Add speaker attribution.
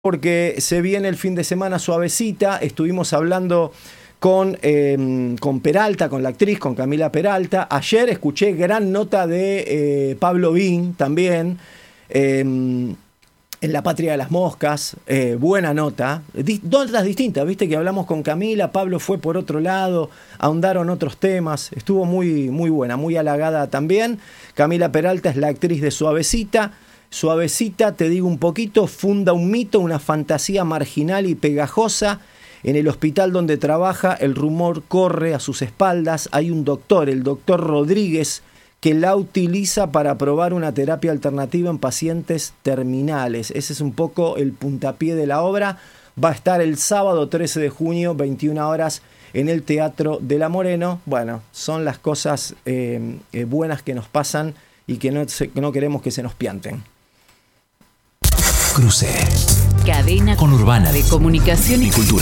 Speaker 1: porque se viene el fin de semana suavecita. Estuvimos hablando con Peralta, con la actriz, con Camila Peralta. Ayer escuché gran nota de Pablo Bin también, en La Patria de las Moscas. Buena nota. Notas distintas, viste que hablamos con Camila, Pablo fue por otro lado, ahondaron otros temas. Estuvo muy, muy buena, muy halagada también. Camila Peralta es la actriz de Suavecita. Suavecita, te digo un poquito, funda un mito, una fantasía marginal y pegajosa. En el hospital donde trabaja, el rumor corre a sus espaldas. Hay un doctor, el doctor Rodríguez, que la utiliza para probar una terapia alternativa en pacientes terminales. Ese es un poco el puntapié de la obra. Va a estar el sábado 13 de junio, 21 horas, en el Teatro de la Moreno. Bueno, son las cosas buenas que nos pasan y que no queremos que se nos pianten.
Speaker 2: Cruce.
Speaker 3: Cadena
Speaker 2: Con Urbana
Speaker 3: de comunicación y
Speaker 2: cultura.